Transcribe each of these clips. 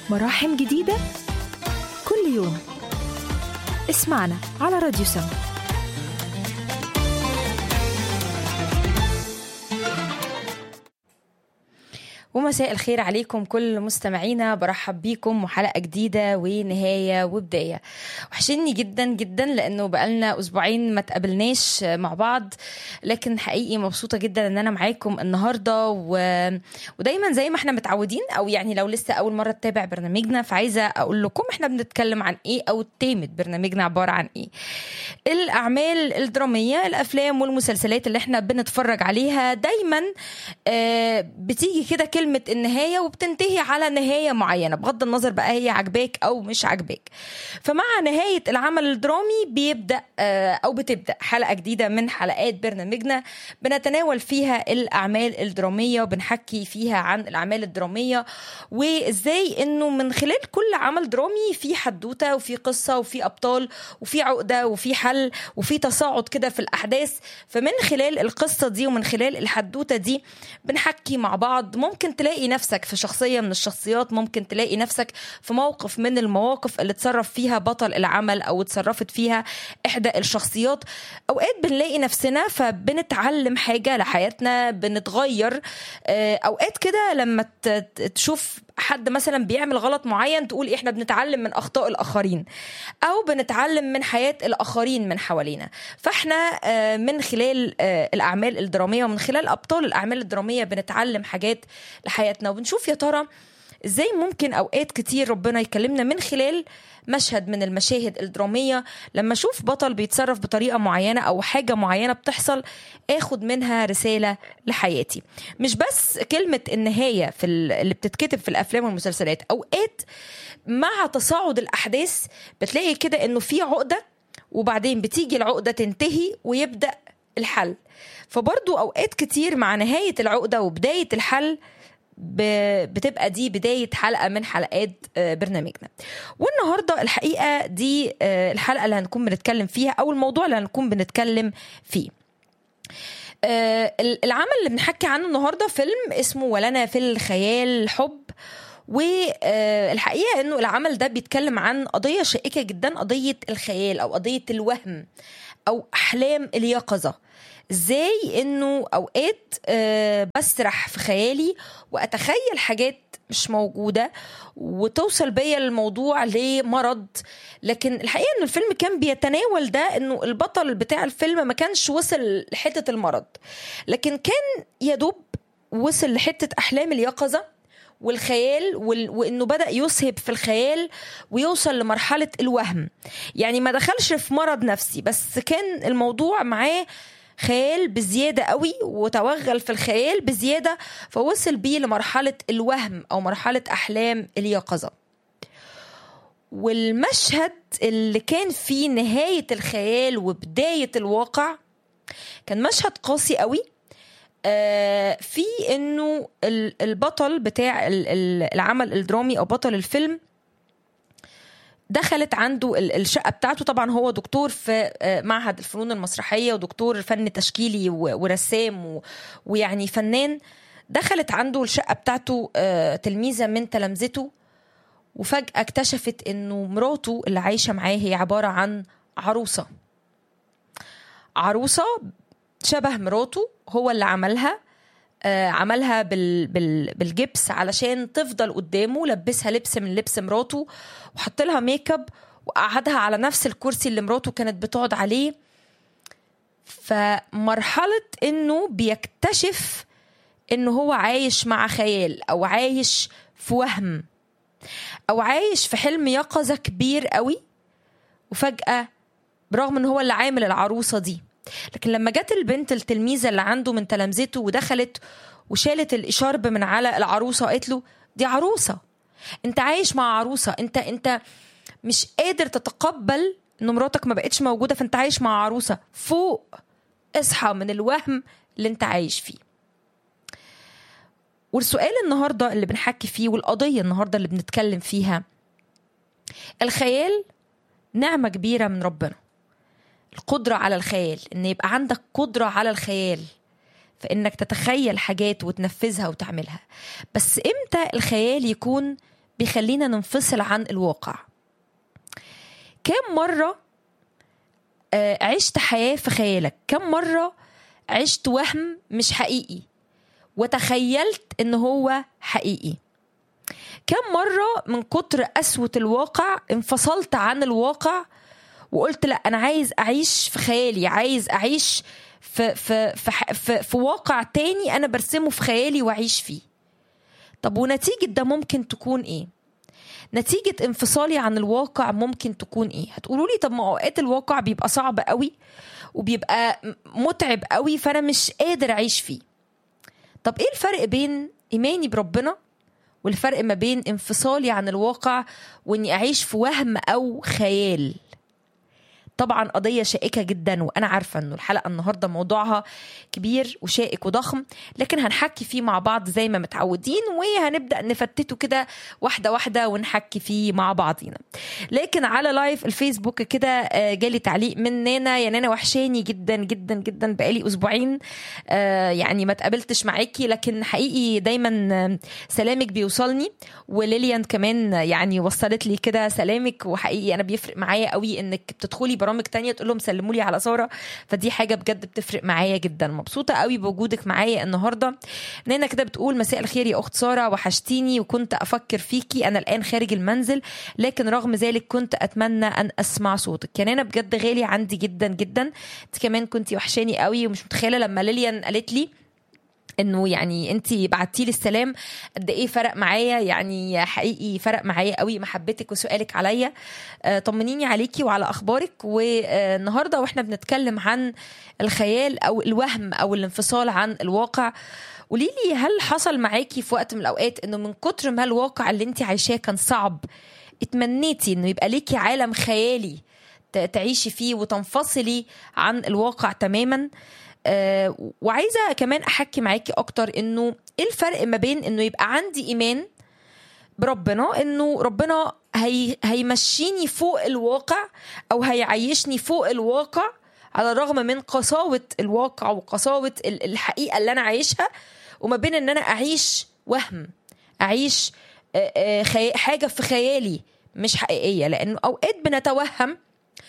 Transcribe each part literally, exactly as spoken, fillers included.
مراحم جديدة كل يوم. اسمعنا على راديو سما. ومساء الخير عليكم كل مستمعينا، برحب بيكم وحلقة جديدة ونهاية وبداية. وحشني جدا جدا لأنه بقالنا أسبوعين ما تقابلناش مع بعض، لكن حقيقي مبسوطة جدا أن أنا معاكم النهاردة و... ودايما زي ما احنا متعودين، أو يعني لو لسه أول مرة تتابع برنامجنا فعايزة أقول لكم احنا بنتكلم عن إيه، أو تيمة برنامجنا عبارة عن إيه. الأعمال الدرامية، الأفلام والمسلسلات اللي احنا بنتفرج عليها دايما آه بتيجي كده كلمة النهاية وبتنتهي على نهاية معينة، بغض النظر بقى هي عجباك أو مش عجباك. فمع نهاية العمل الدرامي بيبدأ أو بتبدأ حلقة جديدة من حلقات برنامجنا بنتناول فيها الأعمال الدرامية وبنحكي فيها عن الأعمال الدرامية، وإزاي إنه من خلال كل عمل درامي في حدوتة وفي قصة وفي أبطال وفي عقدة وفي حل وفي تصاعد كده في الأحداث. فمن خلال القصة دي ومن خلال الحدوتة دي بنحكي مع بعض. ممكن تلاقي نفسك في شخصية من الشخصيات، ممكن تلاقي نفسك في موقف من المواقف اللي تصرف فيها بطل العمل أو تصرفت فيها إحدى الشخصيات. أوقات بنلاقي نفسنا فبنتعلم حاجة لحياتنا، بنتغير. أوقات كده لما تشوف حد مثلا بيعمل غلط معين تقول احنا بنتعلم من اخطاء الاخرين، او بنتعلم من حياة الاخرين من حوالينا. فاحنا من خلال الاعمال الدرامية ومن خلال ابطال الاعمال الدرامية بنتعلم حاجات لحياتنا، وبنشوف يا ترى ازاي ممكن اوقات كتير ربنا يكلمنا من خلال مشهد من المشاهد الدرامية. لما اشوف بطل بيتصرف بطريقة معينة او حاجة معينة بتحصل، اخد منها رسالة لحياتي. مش بس كلمة النهاية في اللي بتتكتب في الافلام والمسلسلات، اوقات مع تصاعد الاحداث بتلاقي كده انه في عقدة وبعدين بتيجي العقدة تنتهي ويبدأ الحل. فبرضو اوقات كتير مع نهاية العقدة وبداية الحل بتبقى دي بداية حلقة من حلقات برنامجنا. والنهاردة الحقيقة دي الحلقة اللي هنكون بنتكلم فيها، أو الموضوع اللي هنكون بنتكلم فيه. العمل اللي بنحكي عنه النهاردة فيلم اسمه ولنا في الخيال حب. والحقيقة أنه العمل ده بيتكلم عن قضية شائكة جدا، قضية الخيال أو قضية الوهم أو أحلام اليقظة. ازاي انه اوقات أه بسرح في خيالي واتخيل حاجات مش موجودة وتوصل بيا الموضوع لمرض. لكن الحقيقة ان الفيلم كان بيتناول ده، انه البطل بتاع الفيلم ما كانش وصل لحتة المرض، لكن كان يدوب وصل لحتة احلام اليقظة والخيال، وانه بدأ يسهب في الخيال ويوصل لمرحلة الوهم. يعني ما دخلش في مرض نفسي، بس كان الموضوع معاه خيال بزيادة قوي وتوغل في الخيال بزيادة، فوصل بيه لمرحلة الوهم أو مرحلة أحلام اليقظة. والمشهد اللي كان فيه نهاية الخيال وبداية الواقع كان مشهد قاسي قوي. آه في إنه البطل بتاع العمل الدرامي أو بطل الفيلم دخلت عنده الشقة بتاعته. طبعا هو دكتور في معهد الفنون المسرحية ودكتور فن تشكيلي ورسام ويعني فنان. دخلت عنده الشقة بتاعته تلميذة من تلامذته، وفجأة اكتشفت انه مراته اللي عايشة معاه هي عبارة عن عروسة عروسة شبه مراته، هو اللي عملها آه عملها بال بال بالجبس علشان تفضل قدامه، لبسها لبس من لبس مراته وحط لها ميك اب وقعدها على نفس الكرسي اللي مراته كانت بتقعد عليه. فمرحلة انه بيكتشف انه هو عايش مع خيال، او عايش في وهم، او عايش في حلم يقظة كبير قوي. وفجأة برغم ان هو اللي عامل العروسة دي، لكن لما جت البنت التلميذة اللي عنده من تلامذته ودخلت وشالت الإشارب من على العروسة وقالت له دي عروسة، انت عايش مع عروسة، انت انت مش قادر تتقبل ان مراتك ما بقتش موجودة، فانت عايش مع عروسة. فوق، اصحى من الوهم اللي انت عايش فيه. والسؤال النهاردة اللي بنحكي فيه والقضية النهاردة اللي بنتكلم فيها، الخيال نعمة كبيرة من ربنا. القدرة على الخيال، ان يبقى عندك قدرة على الخيال، فإنك تتخيل حاجات وتنفذها وتعملها. بس إمتى الخيال يكون بيخلينا ننفصل عن الواقع. كم مرة عشت حياة في خيالك؟ كم مرة عشت وهم مش حقيقي وتخيلت إن هو حقيقي؟ كم مرة من كتر قسوة الواقع انفصلت عن الواقع وقلت لا، أنا عايز أعيش في خيالي، عايز أعيش في, في, في, في, في واقع تاني أنا برسمه في خيالي وأعيش فيه. طب ونتيجة ده ممكن تكون إيه؟ نتيجة انفصالي عن الواقع ممكن تكون إيه؟ هتقولوا لي طب ما أوقات الواقع بيبقى صعب قوي وبيبقى متعب قوي فأنا مش قادر أعيش فيه. طب إيه الفرق بين إيماني بربنا والفرق ما بين انفصالي عن الواقع وإني أعيش في وهم أو خيال؟ طبعا قضية شائكة جدا، وأنا عارفة أنه الحلقة النهاردة موضوعها كبير وشائك وضخم، لكن هنحكي فيه مع بعض زي ما متعودين، وهنبدأ نفتته كده واحدة واحدة ونحكي فيه مع بعضينا. لكن على لايف الفيسبوك كده جالي تعليق من نانا: يا نانا وحشاني جدا جدا جدا، بقالي أسبوعين يعني ما تقابلتش معاكي، لكن حقيقي دايما سلامك بيوصلني. وليليان كمان يعني وصلت لي كده سلامك، وحقيقي أنا بيفرق معايا قوي إنك بتدخلي برامج تانية تقول لهم سلموا لي على سارة، فدي حاجة بجد بتفرق معايا جدا. مبسوطة قوي بوجودك معايا النهاردة. نانا كده بتقول: مساء الخير يا أخت سارة، وحشتيني وكنت أفكر فيكي، أنا الآن خارج المنزل لكن رغم ذلك كنت أتمنى أن أسمع صوتك. يا نانا بجد غالي عندي جدا جدا، انت كمان كنتي وحشاني قوي، ومش متخيلة لما ليليان قالت لي انه يعني انتي بعتي لي السلام قد ايه فرق معايا. يعني حقيقي فرق معايا قوي محبتك وسؤالك عليا. آه طمنيني عليكي وعلى اخبارك. والنهارده واحنا بنتكلم عن الخيال او الوهم او الانفصال عن الواقع، قولي لي هل حصل معاكي في وقت من الاوقات انه من كتر ما الواقع اللي انتي عايشاه كان صعب اتمنيتي انه يبقى ليكي عالم خيالي تعيشي فيه وتنفصلي عن الواقع تماما؟ آه وعايزة كمان أحكي معاكي أكتر إنه إيه الفرق ما بين إنه يبقى عندي إيمان بربنا إنه ربنا هي هيمشيني فوق الواقع أو هيعيشني فوق الواقع على الرغم من قساوة الواقع وقساوة الحقيقة اللي أنا عايشها، وما بين إن أنا أعيش وهم، أعيش آه آه حاجة في خيالي مش حقيقية. لأنه أوقات بنتوهم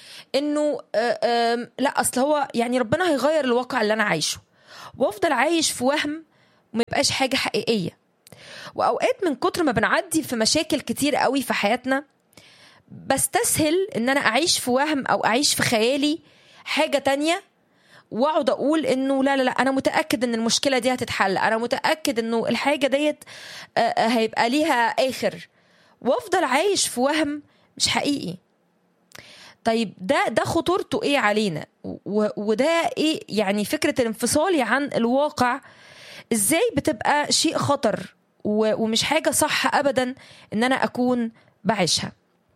انه آآ آآ لا اصل هو يعني ربنا هيغير الواقع اللي انا عايشه، وافضل عايش في وهم وما يبقاش حاجه حقيقيه. واوقات من كتر ما بنعدي في مشاكل كتير قوي في حياتنا بستسهل ان انا اعيش في وهم او اعيش في خيالي حاجه تانية، واقعد اقول انه لا لا لا انا متاكد ان المشكله دي هتتحل، انا متاكد انه الحاجه ديت هيبقى ليها اخر، وافضل عايش في وهم مش حقيقي. طيب ده ده خطورته ايه علينا؟ وده ايه يعني فكرة الانفصال عن الواقع ازاي بتبقى شيء خطر ومش حاجة صح ابدا ان انا اكون بعيشها؟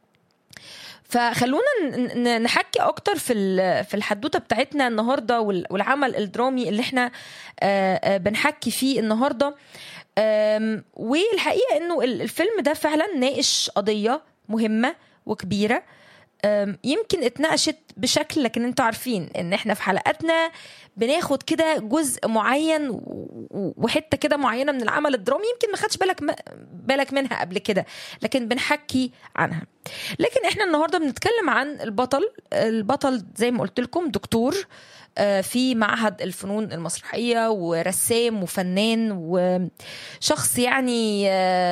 فخلونا نحكي اكتر في في الحدوتة بتاعتنا النهاردة والعمل الدرامي اللي احنا بنحكي فيه النهاردة. والحقيقة انه الفيلم ده فعلا ناقش قضية مهمة وكبيرة، يمكن اتناقشت بشكل، لكن انتوا عارفين ان احنا في حلقاتنا بناخد كده جزء معين وحتة كده معينة من العمل الدرامي يمكن ما خدش بالك بالك منها قبل كده، لكن بنحكي عنها. لكن احنا النهاردة بنتكلم عن البطل. البطل زي ما قلت لكم دكتور في معهد الفنون المسرحية ورسام وفنان وشخص يعني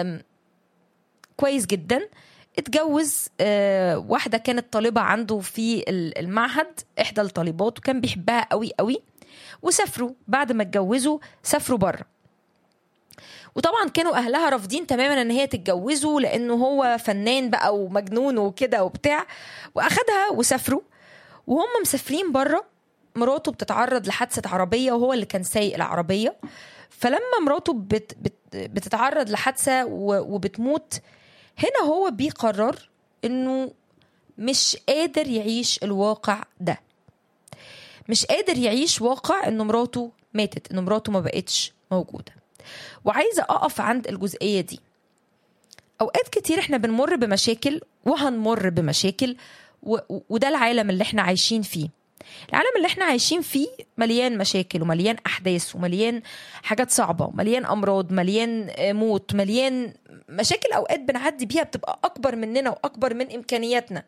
كويس جدا. اتجوز واحدة كانت طالبة عنده في المعهد، إحدى الطالبات، وكان بيحبها قوي قوي، وسافروا بعد ما اتجوزوا سافروا بره. وطبعا كانوا أهلها رافضين تماما ان هي تتجوزه لأنه هو فنان بقى ومجنون وكده وبتاع، وأخدها وسافروا. وهم مسافرين بره مراته بتتعرض لحادثة عربية وهو اللي كان سايق العربية. فلما مراته بت بت بتتعرض لحادثة وبتموت، هنا هو بيقرر انه مش قادر يعيش الواقع ده، مش قادر يعيش واقع انه مراته ماتت، انه مراته ما بقتش موجودة. وعايزة اقف عند الجزئية دي. اوقات كتير احنا بنمر بمشاكل وهنمر بمشاكل و... وده العالم اللي احنا عايشين فيه. العالم اللي احنا عايشين فيه مليان مشاكل ومليان أحداث ومليان حاجات صعبة ومليان أمراض، مليان موت، مليان مشاكل أوقات بنعدي بيها بتبقى أكبر مننا وأكبر من إمكانياتنا.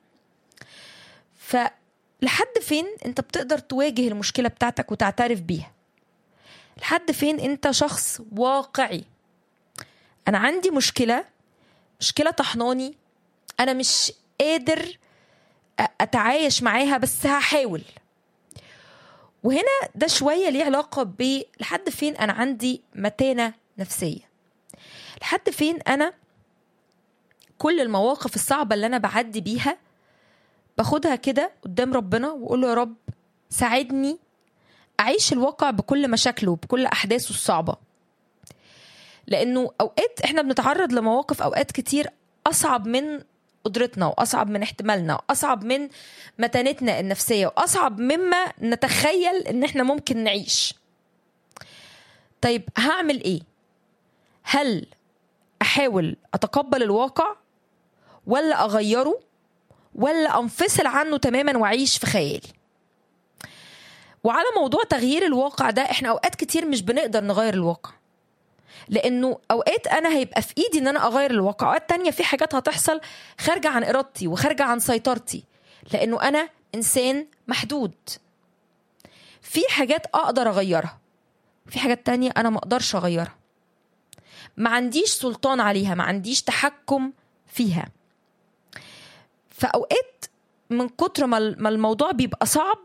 فلحد فين انت بتقدر تواجه المشكلة بتاعتك وتعترف بيها؟ لحد فين انت شخص واقعي؟ انا عندي مشكلة مشكلة طحناني، انا مش قادر اتعايش معاها بس هحاول. وهنا ده شوية ليه علاقة ب لحد فين انا عندي متانة نفسية، لحد فين انا كل المواقف الصعبة اللي انا بعدي بيها باخدها كده قدام ربنا واقول له يا رب ساعدني أعيش الواقع بكل مشاكله وبكل أحداثه الصعبة. لأنه أوقات إحنا بنتعرض لمواقف أوقات كتير أصعب من قدرتنا وأصعب من احتمالنا وأصعب من متانتنا النفسية وأصعب مما نتخيل إن إحنا ممكن نعيش. طيب هعمل إيه؟ هل أحاول أتقبل الواقع ولا أغيره ولا أنفصل عنه تماما وأعيش في خيالي؟ وعلى موضوع تغيير الواقع ده، احنا اوقات كتير مش بنقدر نغير الواقع، لانه اوقات انا هيبقى في ايدي ان انا اغير الواقع، اوقات تانية في حاجات هتحصل خارجة عن ارادتي وخارجة عن سيطرتي، لانه انا انسان محدود. في حاجات اقدر اغيرها، في حاجات تانية انا ما اقدرش اغيرها، ما عنديش سلطان عليها، ما عنديش تحكم فيها. فاوقات من كتر ما الموضوع بيبقى صعب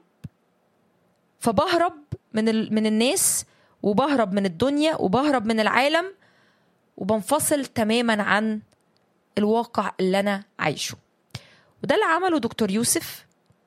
فبهرب من من الناس وبهرب من الدنيا وبهرب من العالم وبنفصل تماما عن الواقع اللي أنا عايشه. وده اللي عمله دكتور يوسف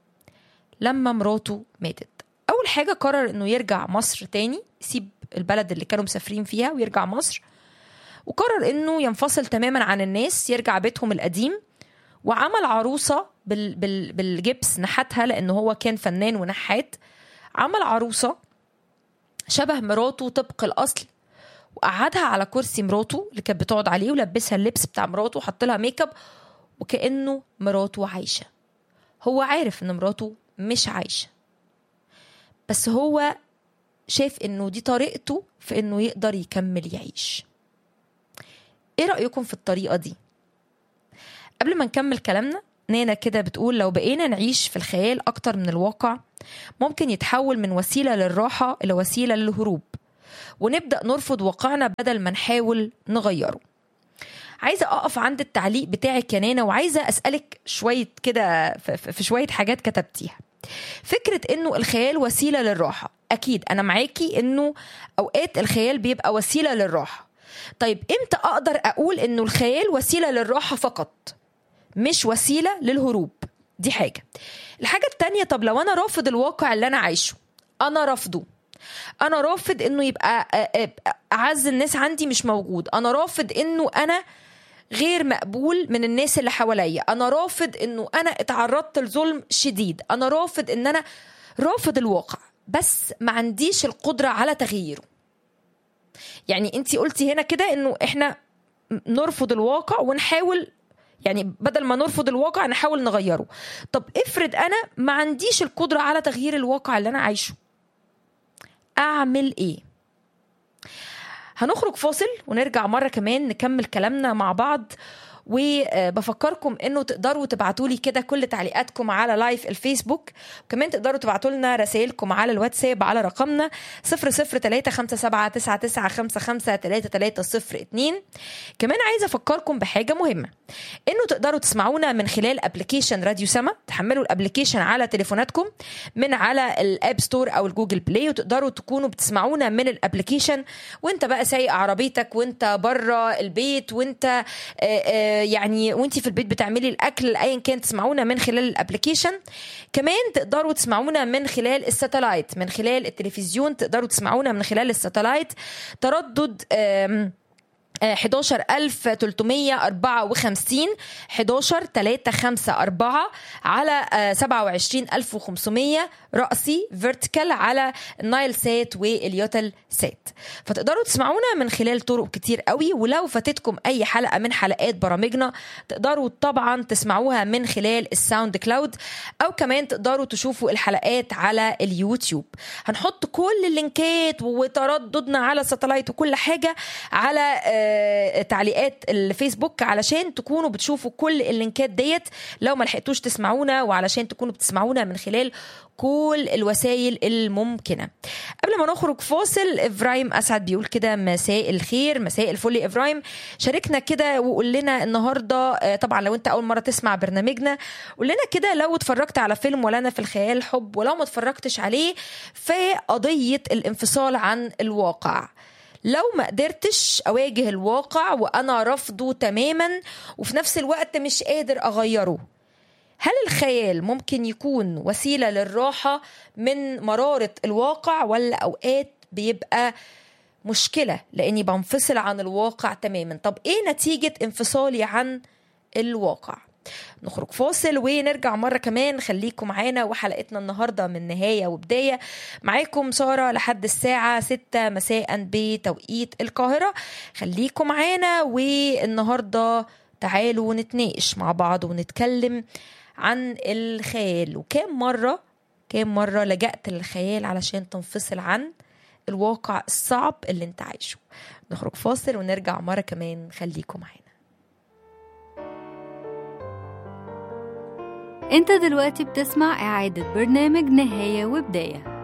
لما مراته ماتت. أول حاجة قرر إنه يرجع مصر تاني، يسيب البلد اللي كانوا مسافرين فيها ويرجع مصر، وقرر إنه ينفصل تماما عن الناس، يرجع بيتهم القديم، وعمل عروسة بال بال بالجبس نحتها لأنه هو كان فنان ونحات. عمل عروسة شبه مراته طبق الأصل، وقعدها على كرسي مراته اللي كانت بتقعد عليه، ولبسها اللبس بتاع مراته وحط لها ميك اب، وكأنه مراته عايشة. هو عارف إن مراته مش عايشة، بس هو شايف إنه دي طريقته في إنه يقدر يكمل يعيش. إيه رأيكم في الطريقة دي؟ قبل ما نكمل كلامنا، نانا كده بتقول لو بقينا نعيش في الخيال أكتر من الواقع ممكن يتحول من وسيلة للراحة إلى وسيلة للهروب، ونبدأ نرفض واقعنا بدل ما نحاول نغيره. عايزة أقف عند التعليق بتاعك يا نانا، وعايزة أسألك شوية كده في شوية حاجات كتبتيها. فكرة إنه الخيال وسيلة للراحة، أكيد أنا معاكي إنه أوقات الخيال بيبقى وسيلة للراحة. طيب إمتى أقدر أقول إنه الخيال وسيلة للراحة فقط مش وسيلة للهروب؟ دي حاجة. الحاجة التانية، طب لو أنا رافض الواقع اللي أنا عايشه، أنا رافضه، أنا رافض إنه يبقى أعز الناس عندي مش موجود، أنا رافض إنه أنا غير مقبول من الناس اللي حواليا، أنا رافض إنه أنا اتعرضت لظلم شديد، أنا رافض إن أنا رافض الواقع بس ما عنديش القدرة على تغييره. يعني أنتي قلتي هنا كده إنه إحنا نرفض الواقع ونحاول، يعني بدل ما نرفض الواقع نحاول نغيره. طب افرض أنا ما عنديش القدرة على تغيير الواقع اللي أنا عايشه، أعمل إيه؟ هنخرج فاصل ونرجع مرة كمان نكمل كلامنا مع بعض. وبفكركم انه تقدروا تبعتوا لي كده كل تعليقاتكم على لايف الفيسبوك، وكمان تقدروا تبعتوا لنا رسائلكم على الواتساب على رقمنا صفر صفر تلاتة خمسة سبعة تسعة تسعة خمسة خمسة تلاتة تلاتة صفر اتنين. كمان عايزة افكركم بحاجة مهمة، انه تقدروا تسمعونا من خلال ابلكيشن راديو سما. تحملوا الابلكيشن على تليفوناتكم من على الاب ستور او الجوجل بلاي، وتقدروا تكونوا بتسمعونا من الابلكيشن وانت بقى سايق عربيتك، وانت بره البيت، وانت آآ آآ يعني وانتي في البيت بتعملي الاكل، ايا كان تسمعونا من خلال الابلكيشن. كمان تقدروا تسمعونا من خلال الساتلايت، من خلال التلفزيون تقدروا تسمعونا من خلال الساتلايت. تردد حداشر ألف وثلاثمية وأربعة وخمسين حداشر تلاتة خمسة أربعة على سبعة وعشرين ألف وخمسمية رأسي فيرتيكال على النايل سات واليوتل سات. فتقدروا تسمعونا من خلال طرق كتير قوي، ولو فاتتكم أي حلقة من حلقات برامجنا تقدروا طبعا تسمعوها من خلال الساوند كلاود، أو كمان تقدروا تشوفوا الحلقات على اليوتيوب. هنحط كل اللينكات وترددنا على ساتلايت وكل حاجة على تعليقات الفيسبوك علشان تكونوا بتشوفوا كل اللينكات ديت لو ما لحقتوش تسمعونا، وعلشان تكونوا بتسمعونا من خلال كل الوسائل الممكنة. قبل ما نخرج فاصل، إبراهيم أسعد بيقول كده: مساء الخير، مساء الفل يا إبراهيم، شاركنا كده وقول لنا النهاردة، طبعا لو انت أول مرة تسمع برنامجنا قول لنا كده لو اتفرجت على فيلم ولنا في الخيال حب، ولو ما اتفرجتش عليه في قضية الانفصال عن الواقع. لو ما قدرتش أواجه الواقع وأنا رفضه تماما وفي نفس الوقت مش قادر أغيره، هل الخيال ممكن يكون وسيلة للراحة من مرارة الواقع، ولا أوقات بيبقى مشكلة لأني بنفصل عن الواقع تماما؟ طب إيه نتيجة انفصالي عن الواقع؟ نخرج فاصل ونرجع مرة كمان. خليكم معانا، وحلقتنا النهاردة من نهاية وبداية. معاكم سارة لحد الساعة ستة مساء بتوقيت القاهرة. خليكم معانا، والنهاردة تعالوا نتناقش مع بعض ونتكلم عن الخيال، وكم مرة كم مرة لجأت للخيال علشان تنفصل عن الواقع الصعب اللي انت عايشه. نخرج فاصل ونرجع مرة كمان، خليكم معانا. انت دلوقتي بتسمع إعادة برنامج نهاية وبداية.